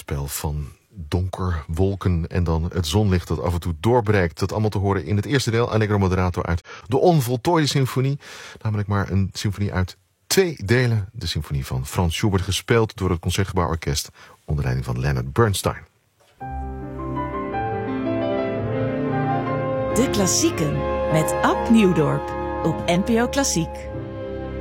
samenspel van donker, wolken en dan het zonlicht dat af en toe doorbreekt. Dat allemaal te horen in het eerste deel, Allegro Moderato, uit de onvoltooide symfonie. Namelijk maar een symfonie uit 2 delen. De symfonie van Franz Schubert, gespeeld door het Concertgebouworkest onder leiding van Leonard Bernstein. De Klassieken met Ab Nieuwdorp op NPO Klassiek.